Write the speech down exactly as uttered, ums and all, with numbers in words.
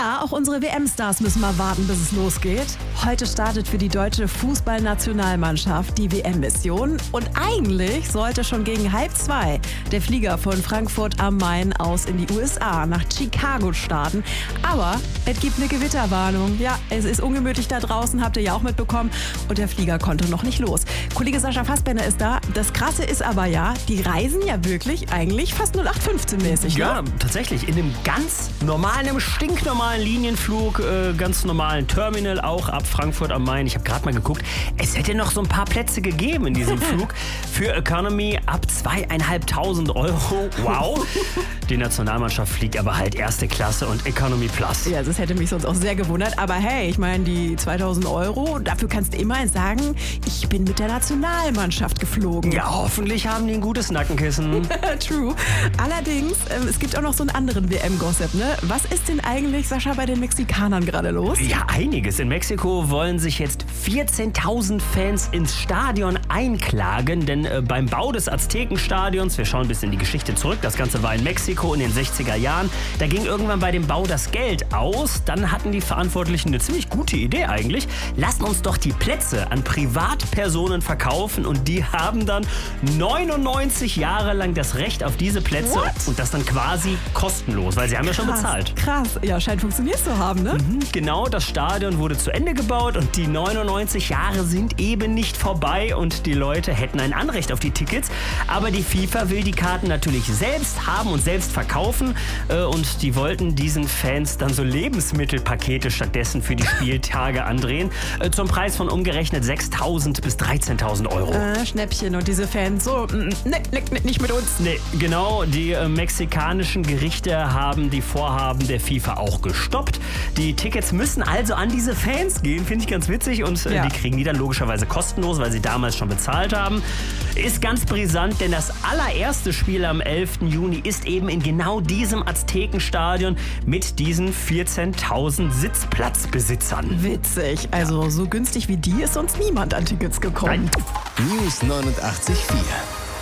Ja, auch unsere W M-Stars müssen mal warten, bis es losgeht. Heute startet für die deutsche Fußballnationalmannschaft die W M-Mission. Und eigentlich sollte schon gegen halb zwei der Flieger von Frankfurt am Main aus in die U S A nach Chicago starten. Aber es gibt eine Gewitterwarnung. Ja, es ist ungemütlich da draußen, habt ihr ja auch mitbekommen. Und der Flieger konnte noch nicht los. Kollege Sascha Fassbender ist da. Das Krasse ist aber ja, die reisen ja wirklich eigentlich fast null acht fünfzehn mäßig. Ja, ne? Tatsächlich. In einem ganz normalen, einem stinknormalen Linienflug, äh, ganz normalen Terminal, auch ab Frankfurt am Main. Ich habe gerade mal geguckt, es hätte noch so ein paar Plätze gegeben in diesem Flug für Economy ab zweieinhalbtausend Euro. Wow. Die Nationalmannschaft fliegt aber halt erste Klasse und Economy Plus. Ja, das hätte mich sonst auch sehr gewundert. Aber hey, ich meine, die zweitausend Euro, dafür kannst du immerhin sagen, ich bin mit der Nationalmannschaft geflogen. Ja, hoffentlich haben die ein gutes Nackenkissen. True. Allerdings, ähm, es gibt auch noch so einen anderen W M-Gossip, ne? Was ist denn eigentlich, Sascha, bei den Mexikanern gerade los? Ja, einiges. In Mexiko wollen sich jetzt vierzehntausend Fans ins Stadion einklagen, denn äh, beim Bau des Aztekenstadions, wir schauen ein bisschen in die Geschichte zurück, das Ganze war in Mexiko in den sechziger Jahren, da ging irgendwann bei dem Bau das Geld aus, dann hatten die Verantwortlichen eine ziemlich gute Idee eigentlich, lassen uns doch die Plätze an Privatpersonen verkaufen und die haben dann neunundneunzig Jahre lang das Recht auf diese Plätze. What? Und das dann quasi kostenlos, weil sie haben ja schon Krass, bezahlt. Krass, ja, scheint funktioniert zu haben, ne? Mhm, genau, das Stadion wurde zu Ende gebaut und die neunundneunzig Jahre sind eben nicht vorbei und die Leute hätten ein Anrecht auf die Tickets. Aber die FIFA will die Karten natürlich selbst haben und selbst verkaufen äh, und die wollten diesen Fans dann so Lebensmittelpakete stattdessen für die Spieltage andrehen, äh, zum Preis von umgerechnet sechstausend bis dreizehntausend Euro. Äh, Schnäppchen und diese Fans so, mm, ne, ne, ne, nicht mit uns. Nee, genau, die äh, mexikanischen Gerichte haben die Vorhaben der FIFA auch gestoppt. Die Tickets müssen also an diese Fans gehen, finde ich ganz witzig und äh, Ja. die kriegen die dann logischerweise kostenlos, weil sie damals schon bezahlt haben. Ist ganz brisant, denn das allererste Spiel am elften Juni ist eben in genau diesem Aztekenstadion mit diesen vierzehntausend Sitzplatzbesitzern. Witzig. Also so günstig wie die ist sonst niemand an Tickets gekommen. Nein. News neunundachtzig Komma vier